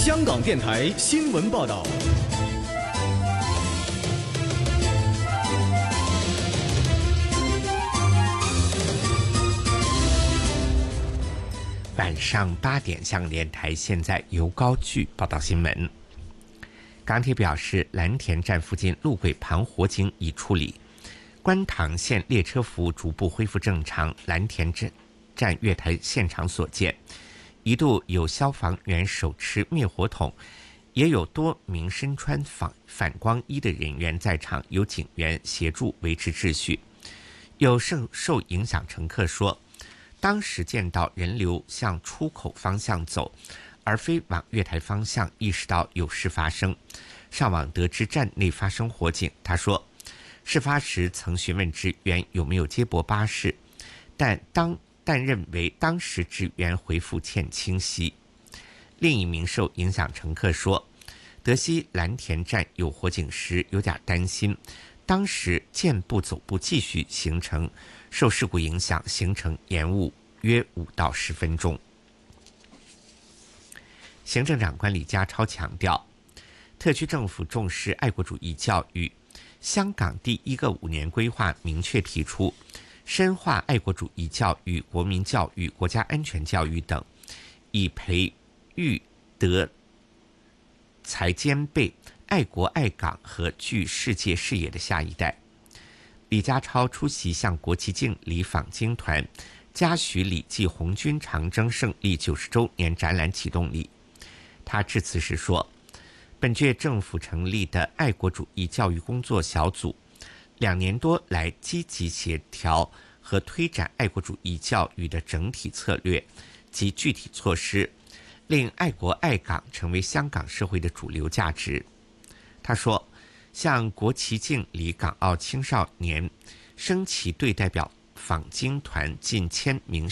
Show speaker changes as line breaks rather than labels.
香港电台新闻报道。
晚上8点，香港电台现在由高炬报道新闻。港铁表示，蓝田站附近路轨旁火警已处理，观塘线列车服务逐步恢复正常。蓝田站月台现场所见，一度有消防员手持灭火筒，也有多名身穿反光衣的人员在场，有警员协助维持秩序。有受影响乘客说，当时见到人流向出口方向走，而非往月台方向，意识到有事发生。上网得知站内发生火警，他说，事发时曾询问职员有没有接驳巴士，但认为当时职员回复欠清晰。另一名受影响乘客说，得悉蓝田站有火警时有点担心，当时健步走步继续行程，受事故影响，行程延误约5到10分钟。行政长官李家超强调，特区政府重视爱国主义教育，香港第一个5年规划明确提出，深化爱国主义教育、国民教育、国家安全教育等，以培育德才兼备、爱国爱港和具世界视野的下一代。李家超出席向国旗敬礼访京团嘉许礼记红军长征胜利90周年展览启动礼。他致辞时说，本届政府成立的爱国主义教育工作小组2年多来积极协调和推展爱国主义教育的整体策略及具体措施，令爱国爱港成为香港社会的主流价值。他说，向国旗敬礼港澳青少年升旗队代表访京团近1000名